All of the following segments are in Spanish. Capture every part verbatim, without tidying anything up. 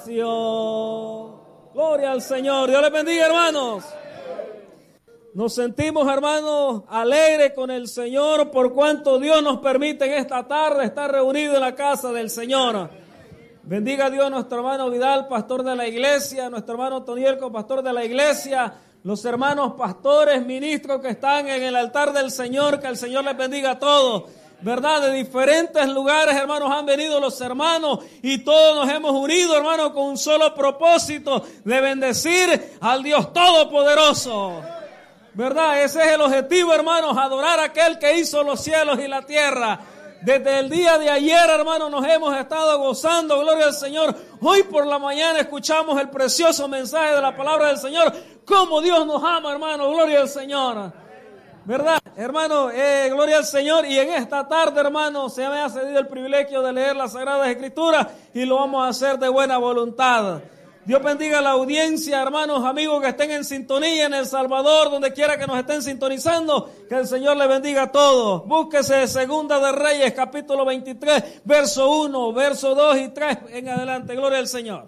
Gloria al Señor. Dios les bendiga, hermanos. Nos sentimos, hermanos, alegres con el Señor por cuanto Dios nos permite en esta tarde estar reunidos en la casa del Señor. Bendiga a Dios nuestro hermano Vidal, pastor de la iglesia, nuestro hermano Tonielco, pastor de la iglesia, los hermanos pastores, ministros que están en el altar del Señor, que el Señor les bendiga a todos. ¿Verdad? De diferentes lugares, hermanos, han venido los hermanos y todos nos hemos unido, hermanos, con un solo propósito de bendecir al Dios Todopoderoso. ¿Verdad? Ese es el objetivo, hermanos, adorar a aquel que hizo los cielos y la tierra. Desde el día de ayer, hermanos, nos hemos estado gozando, gloria al Señor. Hoy por la mañana escuchamos el precioso mensaje de la palabra del Señor. Cómo Dios nos ama, hermanos, gloria al Señor. ¿Verdad? Hermano, eh, gloria al Señor. Y en esta tarde, hermano, se me ha cedido el privilegio de leer las Sagradas Escrituras y lo vamos a hacer de buena voluntad. Dios bendiga a la audiencia, hermanos, amigos que estén en sintonía en El Salvador, donde quiera que nos estén sintonizando, que el Señor les bendiga a todos. Búsquese Segunda de Reyes, capítulo veintitrés, verso uno, verso dos y tres en adelante. Gloria al Señor.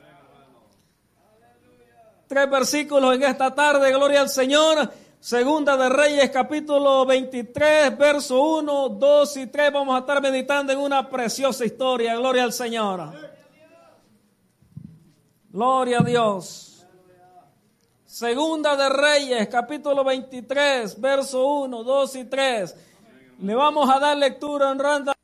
Tres versículos en esta tarde, gloria al Señor. Segunda de Reyes, capítulo veintitrés, verso uno, dos y tres. Vamos a estar meditando en una preciosa historia. Gloria al Señor. Gloria a Dios. Segunda de Reyes, capítulo veintitrés, verso uno, dos y tres. Le vamos a dar lectura honrando